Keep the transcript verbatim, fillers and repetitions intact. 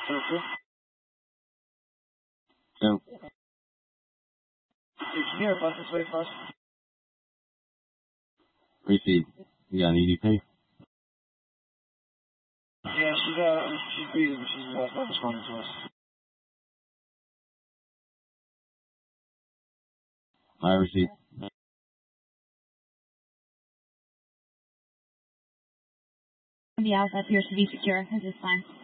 Okay. So, It's near bus this way first. receive. You got an E D P? Yeah, she's uh, she's breathing. She's uh, not responding to us. I receive. The Alpha appears to be secure at this time.